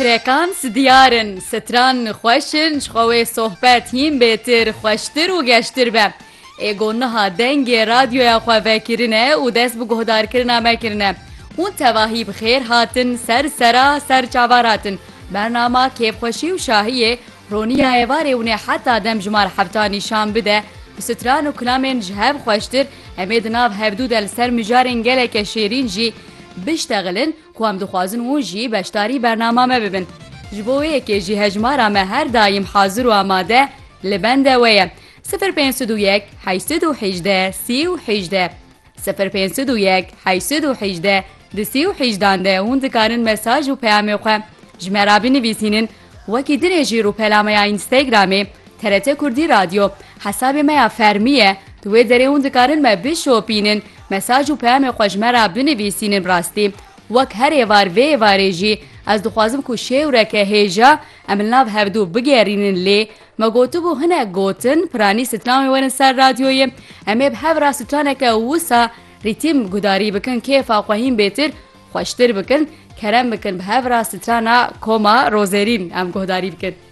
فرکانس دیارن ستران خوشن شخوه صحبت هیم بهتر خوشتر و گشتر به ایگونه دنگ رادیویا خواه کرنه و دست بگهدار کرنه مکرنه اون تواهی بخیر هاتن سرا سر چاوار هاتن برنامه کیف خوشی و شاهیه رونیا ایواره اونه حتی دم جمار حبتانی شام بده ستران و کلامین جهب خوشتر امید ناف هبدو دل سر مجارن گلک شیرین جی بشتغلن خوام دخوازن و جی بشتاری برنامه ببین جبوه که جی هجمارا ما هر دایم حاضر و آماده لبنده ویه 0521 818 318 0521 818 318 ده اون دکارن مساج و پیام خواه جمرابی نویسینن وکی درجی رو پیلامه اینستاگرامی TRT کردی رادیو حساب ما فرمیه توی دره اون دکارن ما بشوپینن مساج و پیام خواه جمرابی نویسینن راستی وک هر ایوار و ایواره جی از دخوازم که شیوره که هیجا املناو هفدو بگیرینن لی ما گوتو بو هنه گوتن پرانی ستلامی ورن سر رادیوی امی به هف را ستلانه که وسا ریتیم گداری بکن کیف آقوهیم بیتر خوشتر بکن کرم بکن به هف را ستلانا کوما روزرین ام گداری بکن